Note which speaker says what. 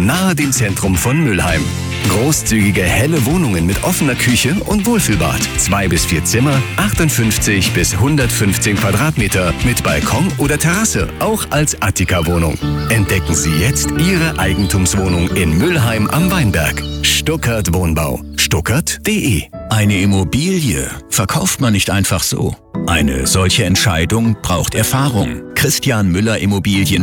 Speaker 1: nahe dem Zentrum von Mülheim. Großzügige, helle Wohnungen mit offener Küche und Wohlfühlbad. 2 bis 4 Zimmer, 58 bis 115 Quadratmeter mit Balkon oder Terrasse, auch als Attika-Wohnung. Entdecken Sie jetzt Ihre Eigentumswohnung in Mülheim am Weinberg. Stuckert Wohnbau. Stuckert.de.
Speaker 2: Eine Immobilie verkauft man nicht einfach so. Eine solche Entscheidung braucht Erfahrung. Christian Müller Immobilien